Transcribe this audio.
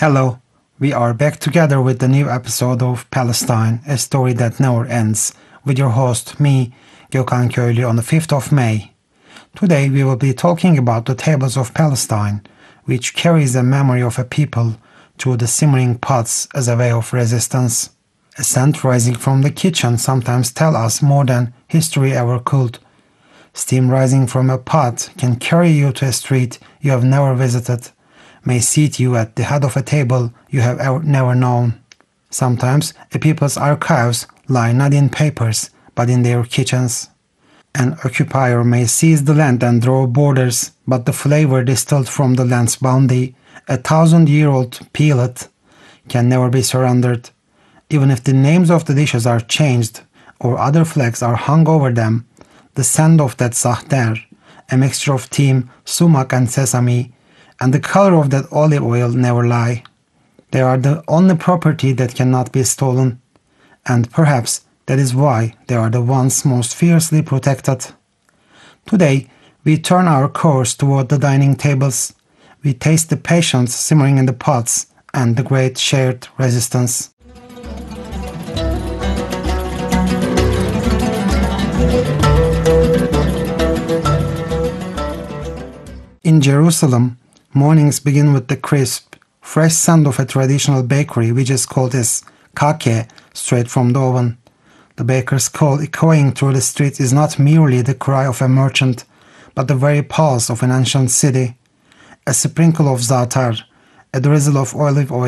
Hello, we are back together with the new episode of Palestine, a story that never ends, with your host, me, Gökhan Köylü, on the 5th of May. Today we will be talking about the tables of Palestine, which carries the memory of a people through the simmering pots as a way of resistance. A scent rising from the kitchen sometimes tells us more than history ever could. Steam rising from a pot can carry you to a street you have never visited, may seat you at the head of a table you have never known. Sometimes a people's archives lie not in papers, but in their kitchens. An occupier may seize the land and draw borders, but the flavor distilled from the land's bounty, a 1,000-year-old pellet, can never be surrendered. Even if the names of the dishes are changed or other flags are hung over them, the scent of that za'atar, a mixture of thyme, sumac and sesame, and the color of that olive oil never lie. They are the only property that cannot be stolen, and perhaps that is why they are the ones most fiercely protected. Today, we turn our course toward the dining tables. We taste the patience simmering in the pots and the great shared resistance. In Jerusalem, mornings begin with the crisp, fresh scent of a traditional bakery which is called as kake, straight from the oven. The baker's call echoing through the streets is not merely the cry of a merchant, but the very pulse of an ancient city. A sprinkle of za'atar, a drizzle of olive oil,